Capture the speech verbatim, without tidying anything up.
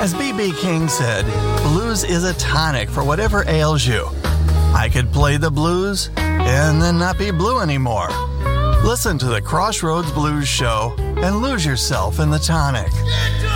As B B King said, blues is a tonic for whatever ails you. I could play the blues and then not be blue anymore. Listen to the Crossroads Blues Show and lose yourself in the tonic.